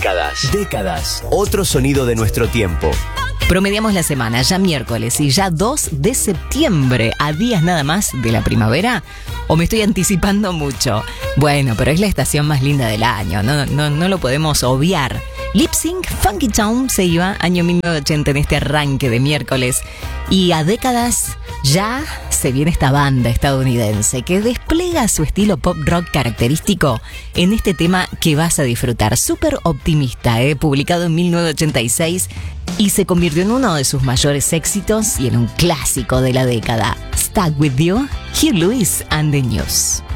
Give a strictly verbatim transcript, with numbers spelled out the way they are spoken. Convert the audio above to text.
Décadas. Décadas. Otro sonido de nuestro tiempo. Promediamos la semana, ya miércoles y ya dos de septiembre, a días nada más de la primavera. ¿O me estoy anticipando mucho? Bueno, pero es la estación más linda del año, no, no, no lo podemos obviar. Lip Sync Funky Town se iba año mil novecientos ochenta en este arranque de miércoles. Y a décadas ya se viene esta banda estadounidense que despliega su estilo pop rock característico en este tema que vas a disfrutar. Súper optimista, ¿eh? Publicado en mil novecientos ochenta y seis y se convirtió en uno de sus mayores éxitos y en un clásico de la década. Stuck With You, Hugh Lewis and the News.